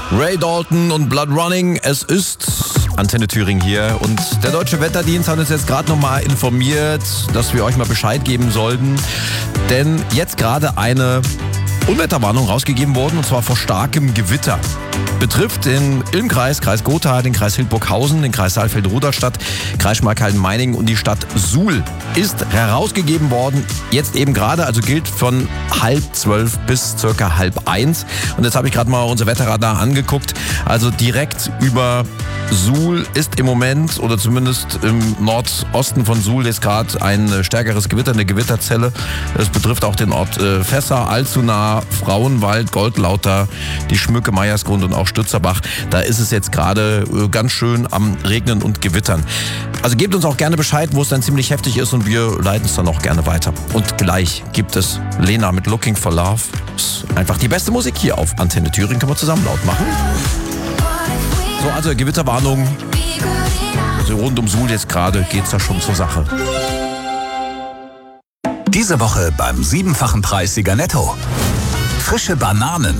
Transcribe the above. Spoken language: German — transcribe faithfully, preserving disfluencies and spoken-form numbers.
Ray Dalton und Blood Running. Es ist Antenne Thüringen hier und der Deutsche Wetterdienst hat uns jetzt gerade nochmal informiert, dass wir euch mal Bescheid geben sollten. Denn jetzt gerade eine Unwetterwarnung rausgegeben worden, und zwar vor starkem Gewitter. Betrifft den Ilmkreis, Kreis Gotha, den Kreis Hildburghausen, den Kreis Saalfeld-Rudolstadt, Kreis Schmalkalden-Meiningen und die Stadt Suhl. Ist herausgegeben worden, jetzt eben gerade, also gilt von halb zwölf bis circa halb eins. Und jetzt habe ich gerade mal unser Wetterradar angeguckt. Also direkt über Suhl ist im Moment, oder zumindest im Nordosten von Suhl, ist gerade ein stärkeres Gewitter, eine Gewitterzelle. Das betrifft auch den Ort äh, Fässer, Alzuna, Frauenwald, Goldlauter, die Schmücke, Meiersgrund und auch Stützerbach. Da ist es jetzt gerade äh, ganz schön am Regnen und Gewittern. Also gebt uns auch gerne Bescheid, wo es dann ziemlich heftig ist, und wir leiten es dann auch gerne weiter. Und gleich gibt es Lena mit Looking for Love. Ist einfach die beste Musik hier auf Antenne Thüringen. Können wir zusammen laut machen. So, also Gewitterwarnung. Also rund um Suhl jetzt gerade geht's da schon zur Sache. Diese Woche beim siebenfachen Preis Sieger Netto. Frische Bananen